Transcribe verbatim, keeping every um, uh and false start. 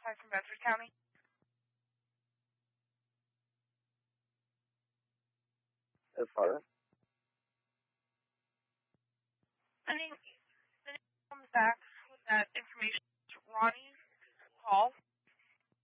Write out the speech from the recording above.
Hi, from Bedford County. As far as? I mean,